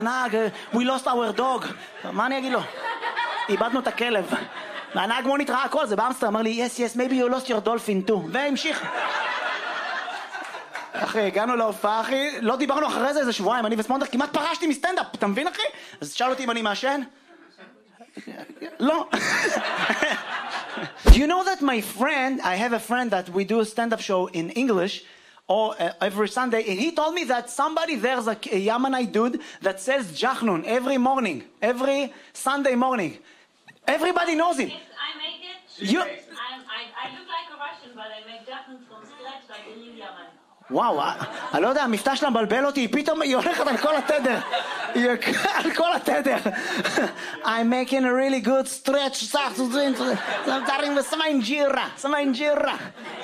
נהג, we lost our dog. מה אני אגיד לו? איבדנו את הכלב. והנהג מונית ראה הכל, זה באמסטר, אמר לי, yes, maybe you lost your dolphin too. והמשיך. אחי, הגענו להופעה, אחי, לא דיברנו אחרי זה איזה שבועיים, אני וסמונדר כמעט פרשתי מסטנדאפ, אתה מבין, אחי? אז שאל אותי אם אני מעשן? לא. Do you know that my friend, I have a friend that we do a stand-up show in English, or every Sunday, and he told me that somebody there's a Yemenite dude that sells jachnun every morning, every Sunday morning. Everybody knows him. I make it. I look like a Russian, but I make jachnun from scratch like a new Yemen. וואו, אני לא יודע, המבטא שלה מבלבל אותי, פתאום היא הולכת על כל התדר. על כל התדר. I'm making a really good stretch, סמיין ג'ירה.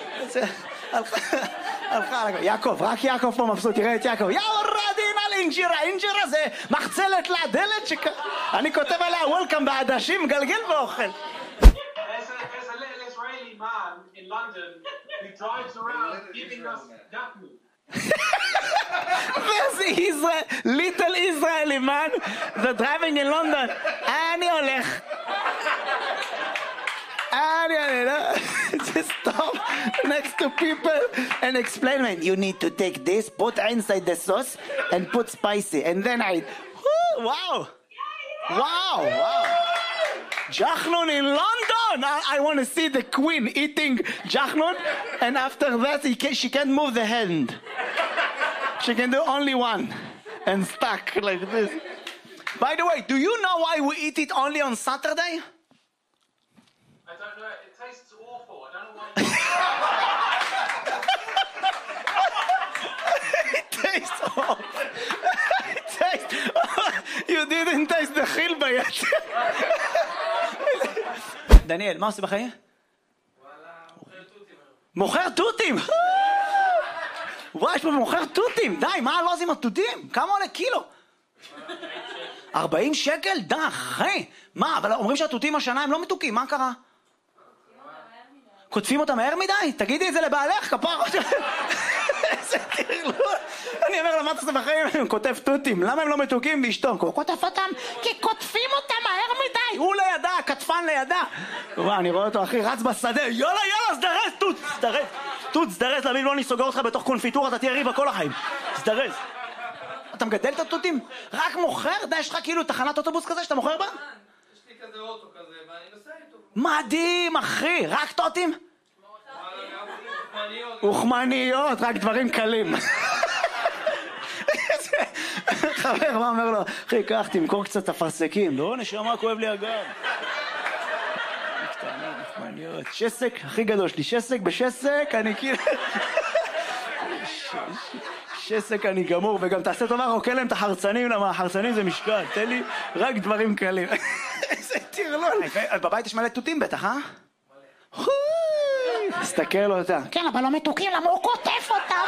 יעקב, רק יעקב פה מבסוט, תראה את יעקב. יאורדין על אינג'ירה זה מחצלת לדלת אני כותב עליה וולקאם בעדשים, מגלגל ואוכל. There's a little Israeli man in London who drives around giving us jachnun. There's a little Israeli man that's driving in London. אני הולך. Just stop next to people and explain, man, you need to take this, put inside the sauce and put spicy, and then wow. Jachnun in London! I want to see the queen eating jachnun, and after that she can't move the hand. She can do only one and stuck like this. By the way, do you know why we eat it only on Saturday? I don't know, it tastes awful. I don't know why It tastes awful. You didn't taste the חילבה yet. דניאל, מה עושה בחיים? מוכר תותים! וואי, יש פה מוכר תותים! די, מה לא עושים התותים? כמה עולה קילו? 40 שקל? די, אחי! מה, אבל אומרים שהתותים השנה הם לא מתוקים, מה קרה? כותבים אותם מהר מדי? תגידי את זה לבעלך, כפר! איזה תרלול! אני אומר לה, מה אתה עושה בחיים? הוא כותב תותים, למה הם לא מתוקים באשתו? הוא כותב אותם כי כותבים אותם מהר מדי! הוא לידה, כתפן לידה! וואי, אני רואה אותו, אחי, רץ בשדה, יאללה, סדרס, תות, סדרס, להבין, לא אני סוגר אותך בתוך קונפיטורה, אתה תהיה ריבה כל החיים. סדרס. אתה מגדל את התותים? רק מוכר? די, יש לך כאילו תחנת אוטובוס כזה שאתה מוכר בה? יש לי כזה אוטו כזה, ואני נוסע איתו. מדהים, אחי, רק תותים? אוכמניות, רק דברים קלים. חבר, מה אומר לו? אחי, קח, תמכור קצת אפרסקים. לא, נשמה, כואב לי הגב. קטנות, אוכמניות. שסק, הכי גדול שלי, שסק בשסק, אני כאילו... שסק אני גמור, וגם תעשה טובה, רוקל להם את החרצנים, למה החרצנים זה משקל, תן לי רק דברים קלים. איזה תרלול. בבית יש מלא תותים בטח, אה? תסתכל אותה. כן, אבל לא מתוקים, למה הוא כותב אותם?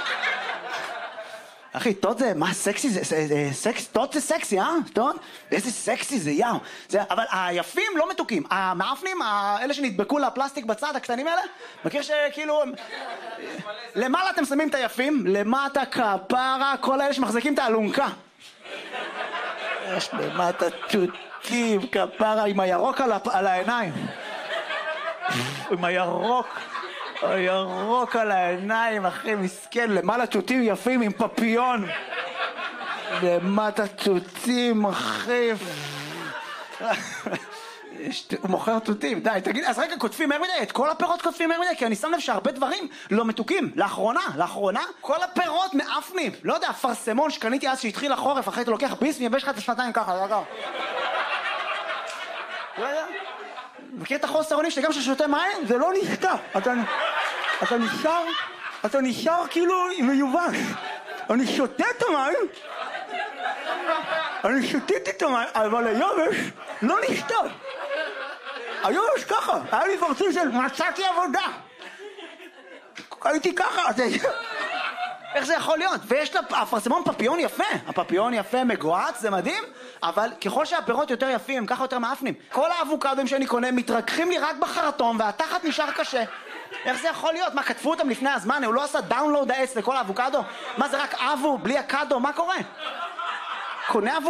אחי, תות זה, מה סקסי זה? תות זה סקסי, אה? תות? איזה סקסי זה, יאו. אבל היפים לא מתוקים. המאפנים, אלה שנדבקו לפלסטיק בצד, הקטנים האלה, מכיר שכאילו... למעלה אתם שמים את היפים, למטה כפרה, כל האלה שמחזיקים את האלונקה. יש למטה תותים, כפרה, עם הירוק על העיניים. עם הירוק על העיניים, אחי, מסכן, למעלה תותים יפים עם פפיון. למטה תותים, אחי. הוא מוכר תותים, די, תגיד, אז רגע, כותבים מהר מדי, את כל הפירות כותבים מהר מדי, כי אני שם לב שהרבה דברים לא מתוקים. לאחרונה, כל הפירות מאפנים. לא יודע, פרסמון שקניתי אז שהתחיל החורף, אחרי אתה לוקח ביס ויבש לך את השנתיים ככה, לא יודע. מכיר את החוסר אונים שגם כששותה מים זה לא נשתה. אתה נשאר כאילו מיובש. אני שותה את המים, אני שותיתי את המים, אבל היובש לא נשתה. היובש ככה, היה לי פרצוף של מצאתי עבודה. הייתי ככה. איך זה יכול להיות? ויש לפרסמון פפיון יפה. הפפיון יפה, מגועץ, זה מדהים, אבל ככל שהפירות יותר יפים, ככה יותר מאפנים. כל האבוקדוים שאני קונה מתרככים לי רק בחרטום, והתחת נשאר קשה. איך זה יכול להיות? מה, כתבו אותם לפני הזמן? הוא לא עשה דאונלוד העץ לכל האבוקדו? מה, זה רק אבו, בלי הקדו? מה קורה? קונה עבור